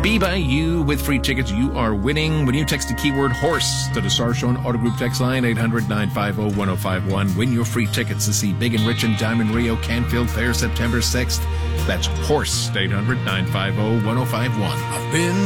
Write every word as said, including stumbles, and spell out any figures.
Be By You with free tickets. You are winning when you text the keyword horse to the Star Show Auto Group text line eight hundred nine five zero one zero five one. Win your free tickets to see Big and Rich and Diamond Rio Canfield Fair September sixth. That's horse eight hundred nine five zero one zero five one. I've been